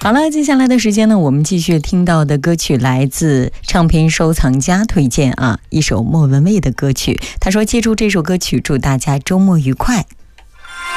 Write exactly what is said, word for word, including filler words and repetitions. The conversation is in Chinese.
好了，接下来的时间呢，我们继续听到的歌曲来自唱片收藏家推荐啊，一首莫文蔚的歌曲。他说借助这首歌曲祝大家周末愉快。